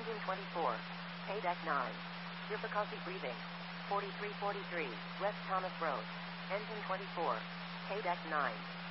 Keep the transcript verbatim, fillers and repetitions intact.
Engine twenty-four. Paydeck nine. Difficulty breathing. forty-three forty-three, West Thomas Road. Engine twenty-four. Paydeck nine.